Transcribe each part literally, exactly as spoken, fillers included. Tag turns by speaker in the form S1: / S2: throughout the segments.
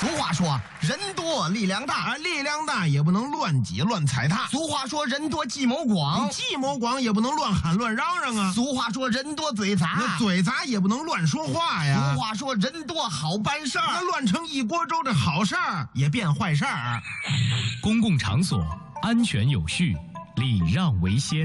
S1: 俗话说，人多力量大，
S2: 啊，力量大也不能乱挤乱踩踏。
S1: 俗话说，人多计谋广，
S2: 计谋广也不能乱喊乱嚷嚷啊。
S1: 俗话说，人多嘴杂，
S2: 那嘴杂也不能乱说话呀。
S1: 俗话说，人多好办事儿，
S2: 那乱成一锅粥，这好事儿也变坏事儿。
S3: 公共场所安全有序，礼让为先。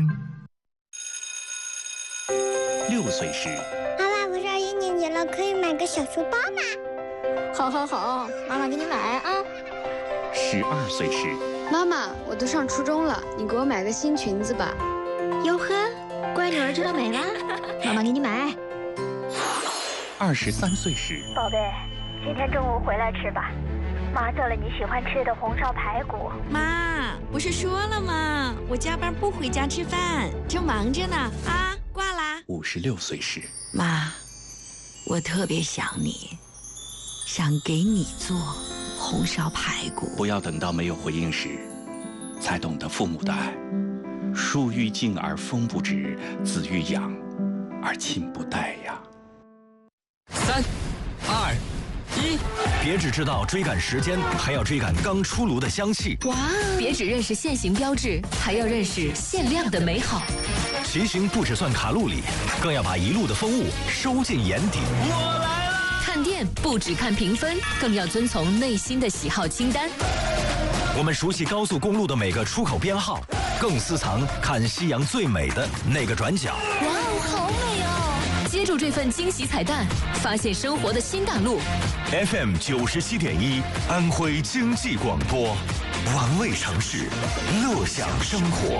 S4: 六岁时，
S5: 妈妈，我上一年级了，可以买个小书包吗？
S6: 好好好，妈妈给你买啊。
S4: 十二岁时，
S7: 妈妈，我都上初中了，你给我买个新裙子吧。
S6: 哟呵，乖女儿知道美了，妈妈给你买。
S4: 二十三岁时，
S8: 宝贝，今天中午回来吃吧，妈做了你喜欢吃的红烧排骨。
S9: 妈，不是说了吗？我加班不回家吃饭，正忙着呢。啊，挂啦。
S4: 五十六岁时，
S9: 妈，我特别想你，想给你做红烧排骨。
S4: 不要等到没有回应时，才懂得父母的爱。树欲静而风不止，子欲养而亲不待呀。
S10: 三、二、一，别只知道追赶时间，还要追赶刚出炉的香气。
S11: 哇！别只认识限行标志，还要认识限量的美好。
S10: 骑行不只算卡路里，更要把一路的风物收进眼底。
S11: 我来了！看店不只看评分，更要遵从内心的喜好清单。
S10: 我们熟悉高速公路的每个出口编号，更私藏看夕阳最美的那个转角。
S11: 哇哦，好美哦！接住这份惊喜彩蛋，发现生活的新大陆。
S10: F M 九十七点一，安徽经济广播，玩味城市，乐享生活。